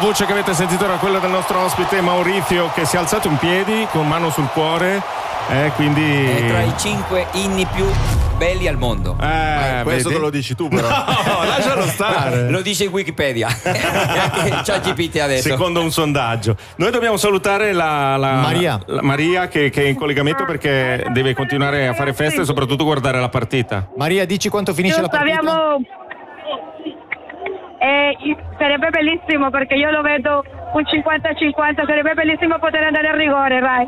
voce che avete sentito era quella del nostro ospite Maurizio, che si è alzato in piedi con mano sul cuore, quindi è tra i 5 inni più belli al mondo. Questo te lo dici tu, però. No, lascialo stare. Lo dice Wikipedia. Anche ChatGPT adesso. Secondo un sondaggio. Noi dobbiamo salutare la Maria che è in collegamento perché deve continuare a fare festa e soprattutto guardare la partita. Maria, dici quanto finisce la partita? Sarebbe bellissimo, perché io lo vedo un 50-50, sarebbe bellissimo poter andare a rigore, vai.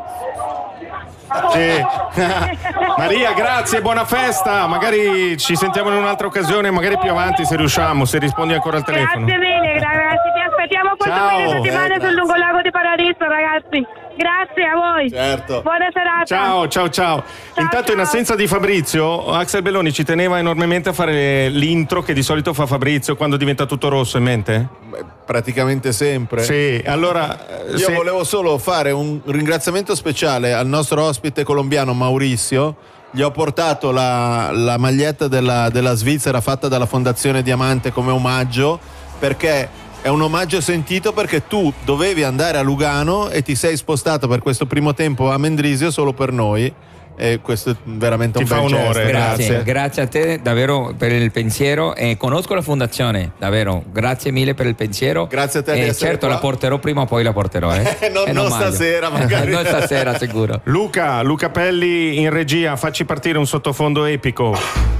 Sì. Maria, grazie, buona festa. Magari ci sentiamo in un'altra occasione, magari più avanti se riusciamo, se rispondi ancora al telefono. Grazie mille, ragazzi, ti aspettiamo questo fine settimana sul lungolago di Paradiso, ragazzi. Grazie a voi. Certo. Buona serata. Ciao. Intanto, in assenza di Fabrizio, Axel Belloni ci teneva enormemente a fare l'intro che di solito fa Fabrizio quando diventa tutto rosso, in mente? Praticamente sempre. Sì, allora io volevo solo fare un ringraziamento speciale al nostro ospite colombiano Mauricio. Gli ho portato la maglietta della Svizzera fatta dalla Fondazione Diamante come omaggio, perché è un omaggio sentito, perché tu dovevi andare a Lugano e ti sei spostato per questo primo tempo a Mendrisio solo per noi, e questo è veramente un bel gesto. Grazie a te davvero per il pensiero, e conosco la fondazione, davvero grazie mille per il pensiero. Grazie a te di essere certo qua. La porterò prima o poi la porterò non stasera magari. Non stasera sicuro. Luca Pelli in regia, facci partire un sottofondo epico.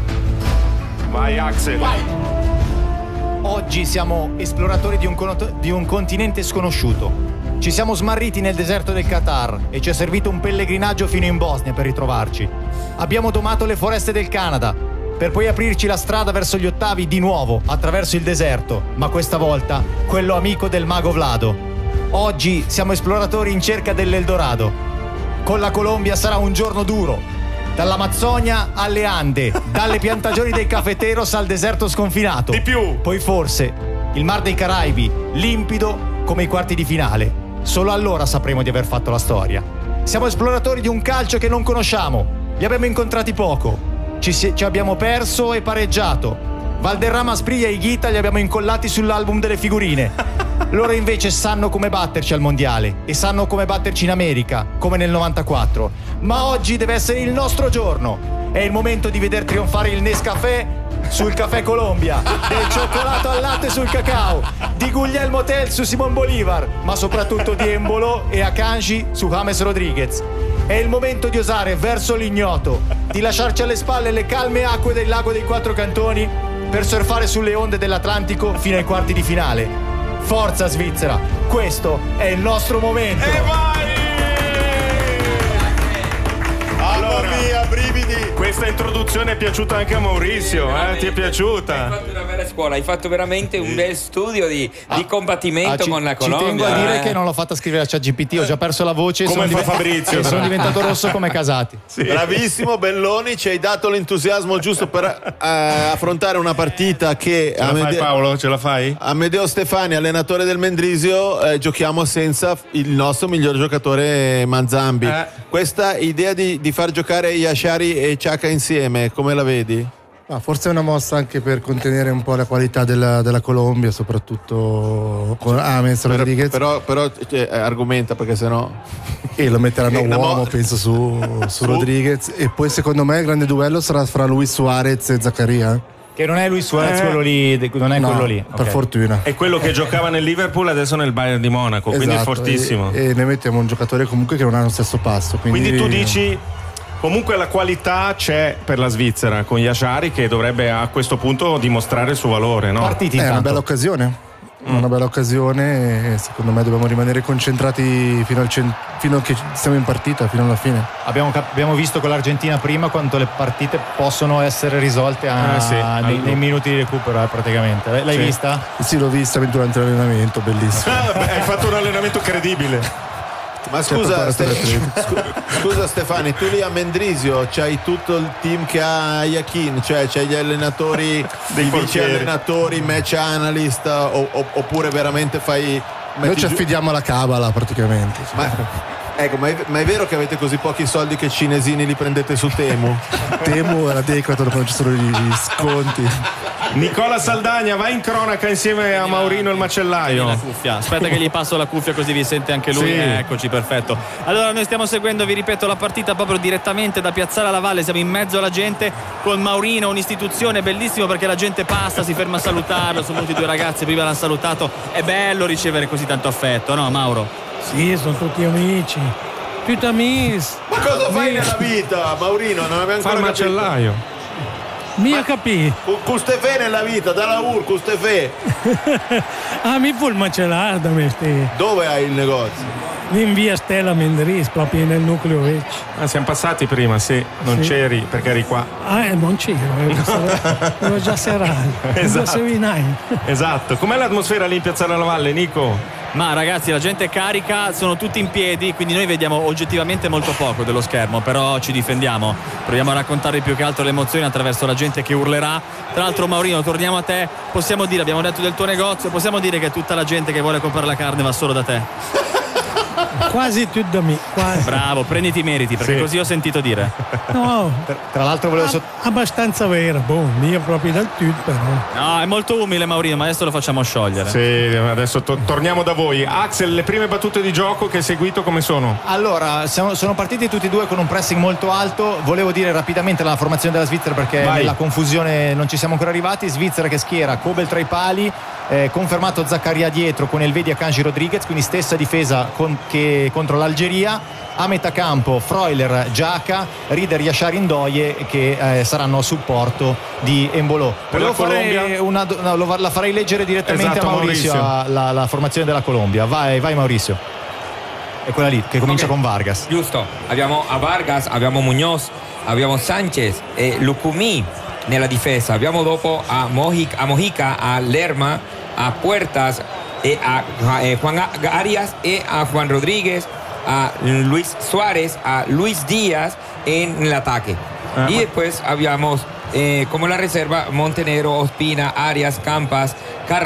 Vai Axel. Vai. Oggi siamo esploratori di un continente sconosciuto. Ci siamo smarriti nel deserto del Qatar e ci è servito un pellegrinaggio fino in Bosnia per ritrovarci. Abbiamo domato le foreste del Canada per poi aprirci la strada verso gli ottavi di nuovo attraverso il deserto, ma questa volta quello amico del mago Vlado. Oggi siamo esploratori in cerca dell'Eldorado. Con la Colombia sarà un giorno duro. Dall'Amazzonia alle Ande, dalle piantagioni dei cafeteros al deserto sconfinato. Di più. Poi forse il Mar dei Caraibi, limpido come i quarti di finale. Solo allora sapremo di aver fatto la storia. Siamo esploratori di un calcio che non conosciamo. Li abbiamo incontrati poco. Ci abbiamo perso e pareggiato. Valderrama, Sbriglia e Higuita li abbiamo incollati sull'album delle figurine. Loro invece sanno come batterci al mondiale e sanno come batterci in America, come nel 94. Ma oggi deve essere il nostro giorno. È il momento di veder trionfare il Nescafé sul Caffè Colombia, del cioccolato al latte sul cacao, di Guglielmo Tell su Simon Bolivar, ma soprattutto di Embolo e Akanji su James Rodriguez. È il momento di osare verso l'ignoto, di lasciarci alle spalle le calme acque del lago dei Quattro Cantoni per surfare sulle onde dell'Atlantico fino ai quarti di finale. Forza Svizzera, questo è il nostro momento. E vai! Allora, mia, brividi! Questa introduzione è piaciuta anche a Maurizio, ti è piaciuta? Hai fatto una vera scuola, hai fatto veramente un bel studio di combattimento con la Colombia. Ci tengo a dire che non l'ho fatta scrivere a ChatGPT, ho già perso la voce come fa Fabrizio, e sono diventato rosso come Casati. Sì. Bravissimo Belloni, ci hai dato l'entusiasmo giusto per affrontare una partita che ce la fai, Paolo? Ce la fai? Amedeo Stefani, allenatore del Mendrisio, giochiamo senza il nostro miglior giocatore Manzambi. Questa idea di far giocare Yashari e Chaka insieme, come la vedi? Forse è una mossa anche per contenere un po' la qualità della Colombia, soprattutto con James Rodriguez. Però argomenta, perché sennò e lo metteranno uomo, penso, su Rodriguez. E poi secondo me il grande duello sarà fra Luis Suarez e Zaccaria. Che non è Luis Suarez quello lì, non è quello lì. Per fortuna. È quello che giocava nel Liverpool, adesso nel Bayern di Monaco, quindi è fortissimo. E noi mettiamo un giocatore comunque che non ha lo stesso passo. Quindi tu dici, comunque la qualità c'è per la Svizzera con Yashari, che dovrebbe a questo punto dimostrare il suo valore, no? Partiti è una bella occasione. Una bella occasione, e secondo me dobbiamo rimanere concentrati fino a che siamo in partita, fino alla fine. Abbiamo visto con l'Argentina prima quanto le partite possono essere risolte nei minuti di recupero, praticamente. L'hai vista? Sì, l'ho vista durante l'allenamento, bellissimo. Hai fatto un allenamento credibile. Ma scusa Stefani, tu lì a Mendrisio c'hai tutto il team che ha Yakin, cioè c'hai gli allenatori, i vice allenatori, match analyst, oppure veramente fai... Noi ci affidiamo alla cabala praticamente. Ma Ecco, ma è vero che avete così pochi soldi che i cinesini li prendete su Temu? Temu è adeguato, non ci sono gli sconti. Nicola Saldagna va in cronaca insieme a Maurino il macellaio. La cuffia. Aspetta che gli passo la cuffia così vi sente anche lui. Sì. Eccoci, perfetto. Allora noi stiamo seguendo, vi ripeto, la partita proprio direttamente da Piazzale alla Valle. Siamo in mezzo alla gente con Maurino, un'istituzione bellissima perché la gente passa, si ferma a salutarlo. Sono venuti 2 ragazzi, prima l'hanno salutato. È bello ricevere così tanto affetto, no Mauro? Sì, sono tutti amici. Tutti amici. Ma cosa fai nella vita, Maurino? Non avevo Fa ancora il macellaio. Mia capì. Custefè nella vita, da lavoro, Custefè. Mi fu il macellaio da me ste. Dove hai il negozio? In via Stella Mendris, proprio nel nucleo vecchio. Siamo passati prima, sì, non c'eri perché eri qua. Non c'ero, ero già serale. Esatto. Esatto. Com'è l'atmosfera lì in Piazzale alla Valle, Nico? Ma ragazzi, la gente è carica, sono tutti in piedi, quindi noi vediamo oggettivamente molto poco dello schermo, però ci difendiamo, proviamo a raccontare più che altro le emozioni attraverso la gente che urlerà. Tra l'altro Maurino, torniamo a te, possiamo dire, abbiamo detto del tuo negozio, possiamo dire che tutta la gente che vuole comprare la carne va solo da te? Quasi tutto da me, quasi. Bravo, prenditi i meriti, perché così ho sentito dire. No, Tra l'altro volevo abbastanza vera, mio proprio dal tutto però. No, è molto umile Maurino, ma adesso lo facciamo sciogliere. Sì, adesso torniamo da voi. Axel, le prime battute di gioco che hai seguito come sono? Allora, sono partiti tutti e due con un pressing molto alto. Volevo dire rapidamente la formazione della Svizzera perché nella confusione non ci siamo ancora arrivati. Svizzera che schiera Kobel tra i pali, confermato Zaccaria dietro con Elvedi e Kanji Rodriguez, quindi stessa difesa che contro l'Algeria. A metà campo Freuler, Giaca, Rieder, Yashar, Indoye che saranno a supporto di Embolo. Volevo fare la farei leggere direttamente a Maurizio. La formazione della Colombia. Vai Maurizio. È quella lì che comincia con Vargas. Giusto, abbiamo a Vargas, abbiamo Muñoz, abbiamo Sanchez e Lucumí nella difesa, abbiamo dopo a Mojica, a Lerma, a Puertas e a Juan Arias e a Juan Rodríguez, a Luis Suárez, a Luis Díaz en el ataque. Y después habíamos como la reserva Montenegro, Ospina, Arias, Campas,